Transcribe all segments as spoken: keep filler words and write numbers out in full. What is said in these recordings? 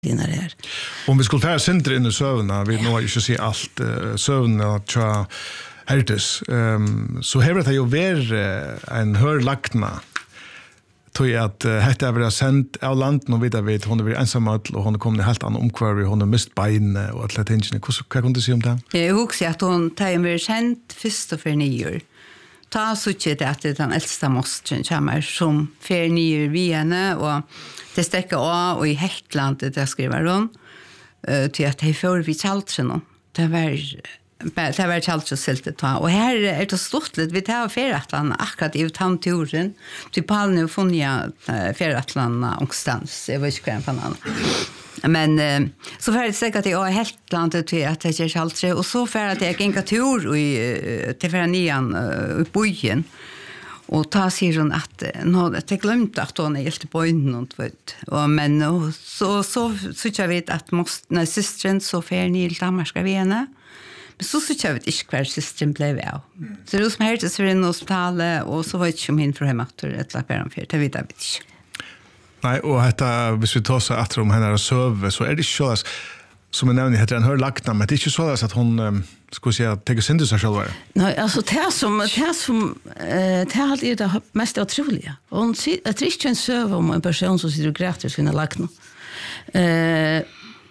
dina här. Om vi skulle ta center in i sövna, vi nog inte se allt uh, sövna tja hertes. Um, så här det ju ver uh, en hörlagna. Tror att uh, detta är väl sent av landet och vidare vet hon är ensam och hon kommer i helt annan omkvarv, hon har mist bein och allt det tingene. Vad kan du säga om det? Jag husker att hon tar en sent först och för nio. Ta så det att det den äldsta mostern kommer som för nio vi henne och det stäcker av och i Hetland det skriver hon uh, till att det får vi chaltsen. Det var det var chaltsen siltet ta och här är det stort lite vi tar feratlan akkurat i tanturen till Palne och Fonja feratlan någonstans jag vet inte vad fan men uh, så för det säkert att jag är helt landet till att det är chaltre och så för att jag gick en tur i till för nian uh, i bojen. Och ta sig hon att nå det glömt att hon är helt på innan vet och men och, så så så jag vet att måste när systern så för ni i Danmark vi henne men så så jag vet inte kvar systern blev väl så det som helt så i hospitalet och så var det ju min för hemma att ett lapp för det vet jag inte. Nej och detta hvis vi tar så att om henne är söv så är det så som jag nämnde heter en hörlagna men det är inte så att hon um, skulle säga att det synd sig själv. Nej, alltså det som det som eh det har det det mest otroliga. Hon ser att Christian söv om en person som sitter och gråter sina lagna. Eh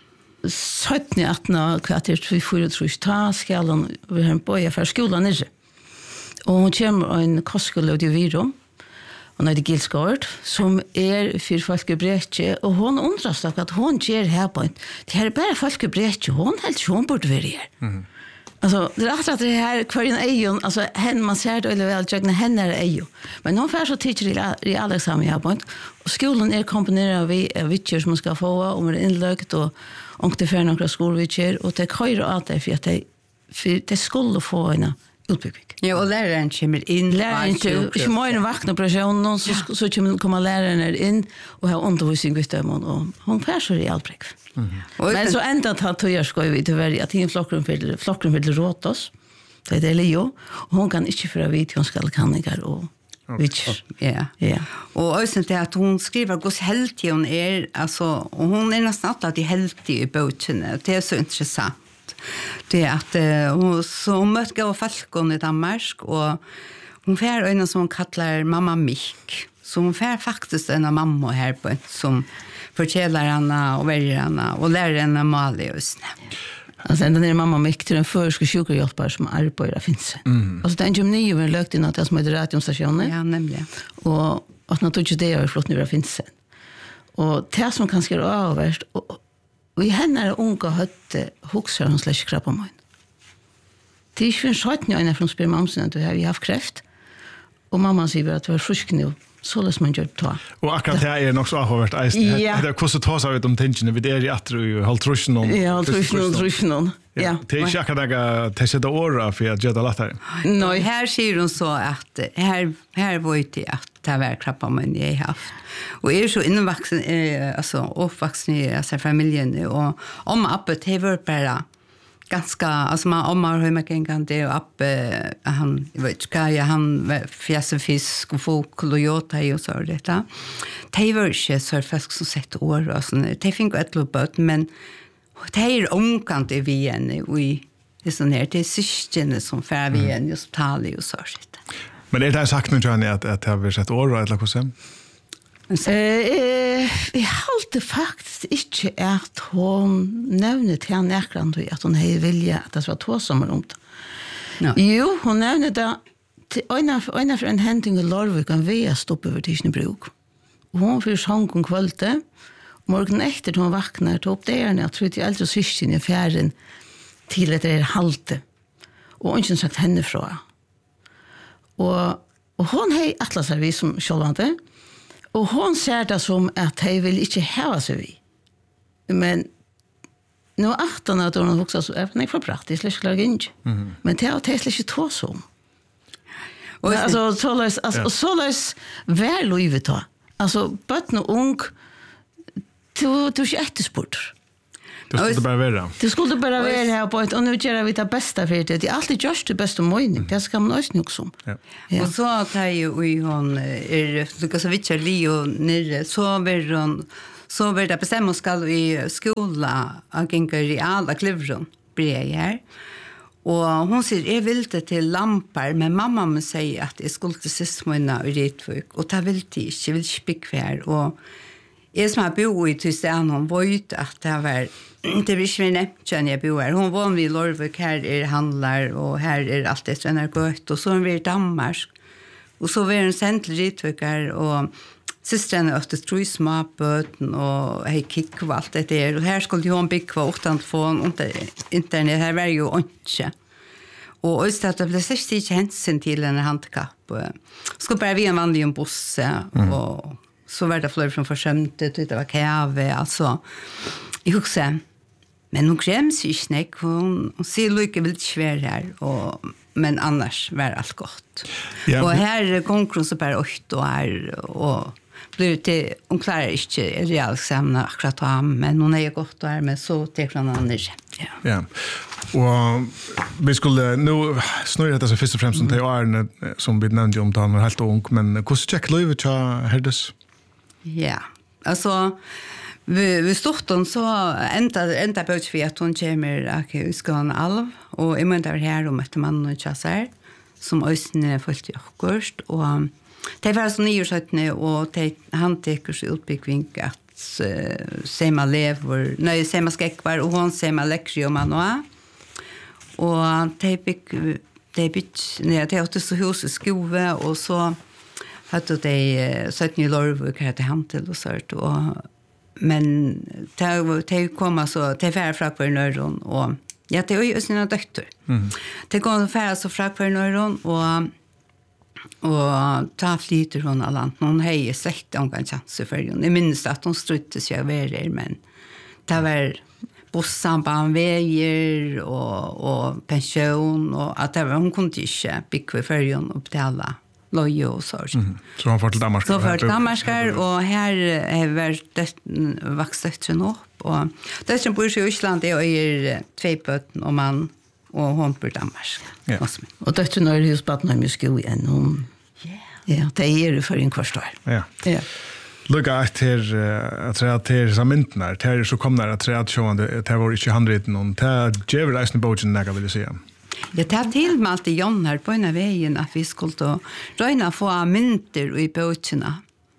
sjutton arton kvarter vi får tror jag ta skallen vi har på i för skolan är. Och hon kommer en kostskola i Virum. Hon är det Gilsgård som är för folkebretje och hon undras att hon ger här på det här är bara folkebretje hon helt hon borde vara här. Mm. Alltså det är att det här kvar en ejon alltså hen man ser det eller väl jag henne är ejo. Men hon får så teacher i alla samma här på och skolan är komponerad vi vitcher som ska få och med inlagt och och det för några skolvitcher och det kör att det för att det för det skulle få en utbyggning. Ja, och läraren kommer in. Läraren kommer morgon vakna på någon så ja. Så kommer komma läraren in och ha undervisning med dem och hon får så i allbräck. Mm. Men så ända att han jag ska vi till välja att in flockrum för flockrum vill råta oss. Det är det Leo och hon kan inte föra vid hon ska kannigar och which ja. Ja. Och sen det att hon skriver gås helt hon är alltså och hon är nästan alltid helt i boken. Det är så intressant. Det är att hon så mötte gå falkon i Danmark och hon får en som hon kallar mamma Mick. Så hon får faktiskt en mamma här på som förtäljer henne och väljer henne och lär henne Malius. Alltså den där mamma Mick till en förska sjukhjälpare som arbetar finns. Mm. Alltså den gymnasium är lökt in att det som är radiostationen. Ja, nämligen. Och att naturligtvis det är flott nu finns. Och det som kan skriva överst och vi henne unga hötte huxar hon slash krabba mig. Det är ju sjutton år från spermamsen att vi har haft kräft. Och mamma säger att det var frisk nu. Så läs man gör ta. Och akkurat det är nog så avhört att det är kostar ta sig ut om tensionen vid det att du håll truschen om. Ja, truschen truschen. Ja. Det är ju akkurat det sätter åra för att göra lättare. Nej, här ser hon så att här här var det att det var krabba men jag haft. Och är så invuxen eh, alltså uppvuxen i alltså familjen och om appet det var bara ganska alltså man om man hör mycket en det och app han vet ska jag han fjäsfisk och folk och jota och så detta. Det var inte så fisk som sett år och så det fick ett lobot men det är omkant i vi en och i det sån här det syskene som för vi en just talar och så shit. Men är det sagt nu Johnny att att det har sett år eller hur sen? Eh, eh, jag håller faktiskt inte att hon nämnde till henne näkrande att hon hade vilja att det var två sommar om det. No. Jo, hon nämnde det till ena för en händning i Lorvik kan vi stoppa över Tisnebruk. Och hon fyrir sång om kvällte. Morgon efter hon vaknar tog upp det jag tror att jag äldre syskon i fjärden till att det är halte. Och hon har sagt henne fra. Och, och hon har attla sig vi som självande. Och hon ser det som att hon vill inte häva sig vi. Men nu arton att hon också så är det för praktiskt släck lag inte. Mm. Men det har det inte två som. Och alltså så läs alltså så läs väl livet då. Alltså barn och ung du du är jättesport. Det skulle bara vara. Det skulle bara vara här på ett och nu gör vi det bästa för det. Det är alltid just det bästa möjligt. Det ska man också nog som. Ja. Ja. Och så tar ju vi hon är Lucas Vitcher Leo nere så var hon så var det bestämt ska i skola och gänga reala klivron blir här. Och hon säger jag vill det till lampar men mamma må säger att jag skulle till sysmorna i Ritvik och ta vill till inte vill spikvär och jag som har bo i Tyskland hon vet att det var det blir inte nämt när jag bor här. Hon var vid Lorvik, här är handlar och här är allt det som är gott och så är vi i Danmark. Och så var en sen till Ritvikar och systrarna efter tror småböten och hej kick och allt det där. Och här skulle hon bygga utan telefon och internet. Här var ju inte. Och just att det blev särskilt inte hänsyn till en handikapp. Skulle bara vi en vanlig en buss och så var det fler från försömtet och det var kräve. Alltså, jag huxar. Men hon kräms ju inte. Hon, hon ser lika väldigt svär här. Och, men annars var allt gott. Ja. Och här går hon så bara åtta år. Och blir till, hon klarar inte realexamina akkurat av. Men hon är gott här. Men så tar hon annars. Ja. Ja. Och vi skulle nu snurra detta så först och främst som till Arne som vi nämnde om han var helt ung. Men hur check livet jag Herdes? Ja, alltså vi vi stod så ända ända på för att hon kommer att vi ska en alv och i mån där här om att man och chassar som ösne fullt först och det var så nyårsötne och det han tar sig utbyggning att se man lever nej se man skäckvar och hon ser man lektion om man och det fick det bit när det åt så hus i skove och så hade de sett ny Lorvik här till Hantel och sånt och men det det kommer så till färd från på Nörron och ja det är ju sina döttrar. Mm. Det går färd så från på Nörron och och ta flyter hon alla någon hej sett om kan chans för ju. Jag minns att hon strutte sig över men det var bussamband vägar och och pension och att det var hon kunde inte bygga för ju och betala lojo och så. Mm. Så han får till Danmark. Så för Danmark och här är värt vuxit upp och det som bor i Island är är två bötten och man och hon bor i Danmark. Ja. Och det är när husbatten har mycket igen hon. Ja, det är det för en kvarstår. Ja. Ja. Lugga till att säga till samintnar. Det är så kommer att säga att sjön det var inte handritten och det ger resten bogen när jag vill säga. Jag tar till med att Jon här på en vägen att vi skulle då röjna få mynter i båtarna.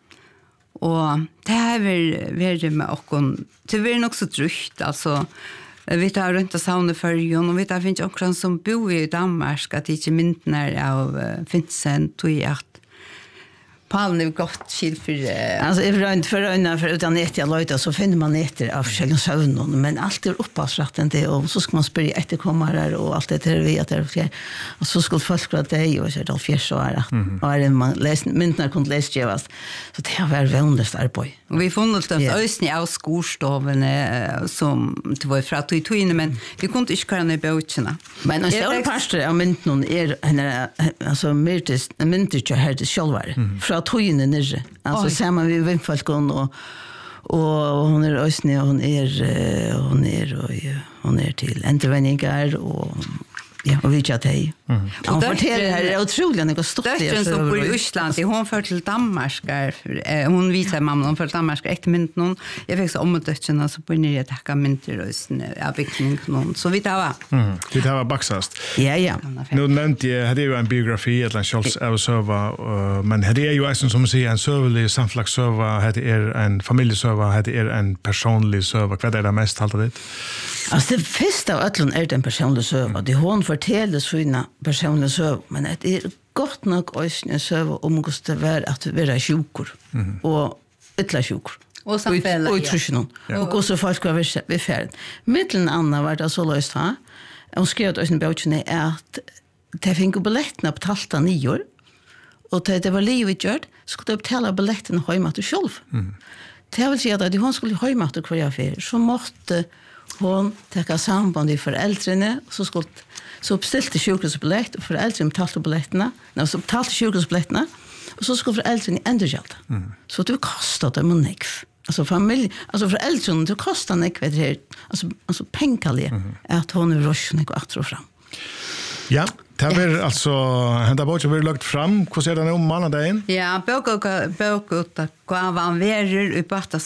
Och det här är det med och det är nog så tryggt. Alltså, vi tar runt och savner följen och vi tar finns också som bor i Danmark att inte mynterna av Vincent och att Pallen är gott skill för uh, alltså är runt för öarna för utan ett jag låter så finner man efter av själva sövnen men allt är uppasratten det och så ska man spyrja efterkommare och allt det där vi att det och så skulle folk att det och så där fjärs och är och är man läs myntnar kunde läsa ju så det har varit väldigt arbete och vi funnit det ösni av skorstoven som det var för att du tog in men vi kunde inte köra ner båtarna men en stor pastor av myntnon är alltså myrtis mynter här det självar att höjne nere. Alltså ser man vi vimfalkon och och hon är ösnig och hon är hon är och hon är till intervenningar och ja och vi chatta hej. Hon fortäller här är otroligt något stort det som bor i Island hon för till Danmark hon visar mamma hon för Danmark ett minut någon jag fick så om döttrarna så på ner att tacka mynter och jag fick någon så vi tar mm vi tar baxast ja ja nu nämnde jag hade ju en biografi ett land Charles Eversova men hade ju ju som säger en serverlig samflagsserver hade är en familjeserver hade är en personlig server vad är det mest halt det alltså det första av allt är den personliga server det hon fortäller sina personliga server men det är gott nog en server om hur det var att vara sjukor och ytla sjukor och samfälla och utrustning och så folk var vi färd mellan andra var det så löst ha och skrev att en bouchen är att det fick biljetterna betalta nio och det var livet gjort skulle betala biljetterna hemma till själv det vill säga att hon skulle hemma till kvar för så måste hon täcka samband i föräldrarna så skulle så beställde sjukhusbiljett och föräldrarna betalade biljetterna när så betalade sjukhusbiljetterna och så skulle föräldrarna ändå hjälpa mm. så det kostade det mycket alltså familj alltså föräldrarna det kostade mycket det alltså alltså pengar mm. att hon är rösten och att fram ja det var alltså hända bort vi lagt fram hur ser det nu om månaden ja bok och bok ut att gå av en verer i borta